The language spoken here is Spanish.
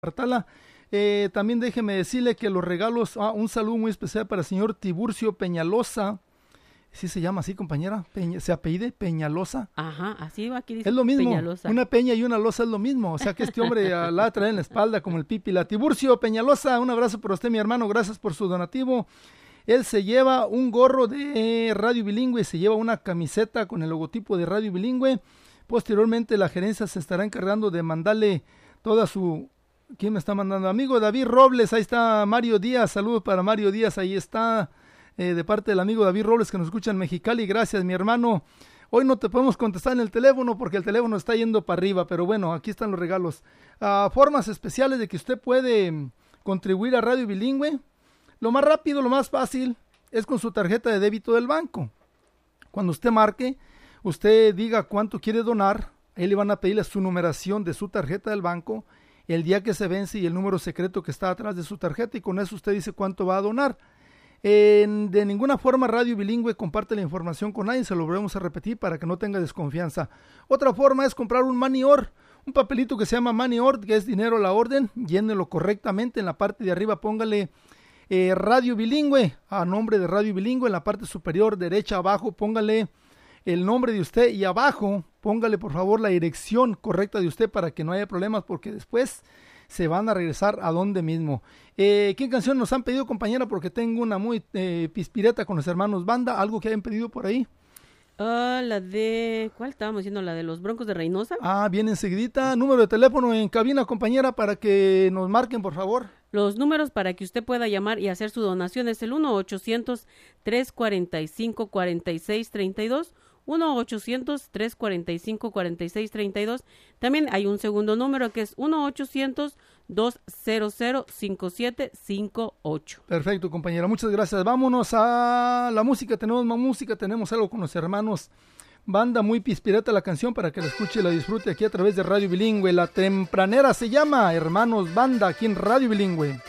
Artala. También déjeme decirle que los regalos, un saludo muy especial para el señor Tiburcio Peñalosa. ¿Sí se llama así, compañera? ¿Se apellide Peñalosa? Ajá, así va, aquí dice es lo mismo, Peñalosa. Una peña y una losa es lo mismo. O sea que este hombre la trae en la espalda como el pipi. La Tiburcio Peñalosa, un abrazo para usted, mi hermano. Gracias por su donativo. Él se lleva un gorro de Radio Bilingüe, se lleva una camiseta con el logotipo de Radio Bilingüe. Posteriormente la gerencia se estará encargando de mandarle toda su... ¿Quién me está mandando? Amigo David Robles, ahí está Mario Díaz, saludos para Mario Díaz, ahí está, de parte del amigo David Robles que nos escucha en Mexicali. Gracias, mi hermano. Hoy no te podemos contestar en el teléfono porque el teléfono está yendo para arriba, pero bueno, aquí están los regalos. Formas especiales de que usted puede contribuir a Radio Bilingüe. Lo más rápido, lo más fácil es con su tarjeta de débito del banco. Cuando usted marque, usted diga cuánto quiere donar, ahí le van a pedirle su numeración de su tarjeta del banco, el día que se vence y el número secreto que está atrás de su tarjeta, y con eso usted dice cuánto va a donar. De ninguna forma Radio Bilingüe comparte la información con nadie, se lo volvemos a repetir para que no tenga desconfianza. Otra forma es comprar un money order, un papelito que se llama money order, que es dinero a la orden. Llénelo correctamente, en la parte de arriba póngale Radio Bilingüe, a nombre de Radio Bilingüe, en la parte superior derecha abajo póngale el nombre de usted y abajo póngale por favor la dirección correcta de usted para que no haya problemas, porque después se van a regresar a donde mismo. ¿Qué canción nos han pedido, compañera? Porque tengo una muy pispireta con los hermanos Banda, algo que hayan pedido por ahí. La de... ¿Cuál estábamos diciendo? ¿La de los Broncos de Reynosa? Bien enseguidita. Número de teléfono en cabina, compañera, para que nos marquen, por favor. Los números para que usted pueda llamar y hacer su donación es el 1-800-345-4632, 1-800-345-4632. También hay un segundo número que es 1-800-200-5758. Perfecto, compañera, muchas gracias. Vámonos a la música, tenemos más música, tenemos algo con los hermanos Banda, muy pispireta la canción para que la escuche y la disfrute aquí a través de Radio Bilingüe. La tempranera se llama Hermanos Banda, aquí en Radio Bilingüe.